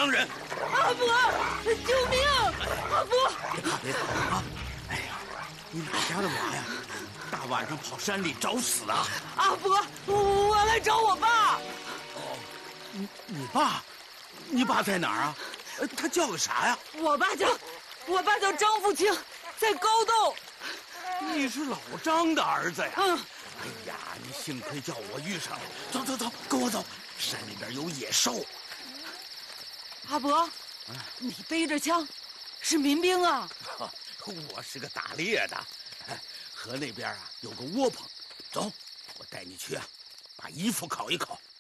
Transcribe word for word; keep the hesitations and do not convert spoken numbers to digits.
乡人。 阿伯，救命！阿伯， 别怕别怕啊！哎呀，你哪家的娃呀？大晚上跑山里找死啊！ 阿伯，我来找我爸。 哦，你你爸？你爸在哪儿啊？他叫个啥呀？ 我爸叫，我爸叫张富清，在高洞。 你是老张的儿子呀？ 嗯。 哎呀，你幸亏叫我遇上了。走走走，跟我走，山里边有野兽。 阿伯，你背着枪，是民兵啊？ 我是个打猎的，河那边啊有个窝棚，走，我带你去啊，把衣服烤一烤。